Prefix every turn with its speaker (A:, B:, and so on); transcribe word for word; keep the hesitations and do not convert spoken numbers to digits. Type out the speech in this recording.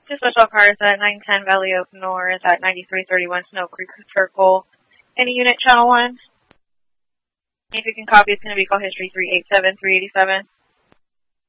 A: Two special cars at nine ten Valley Oak North at ninety-three thirty-one Snow Creek Circle. Any unit channel one? If you can copy, it's going to be call history three eight seven three eight seven.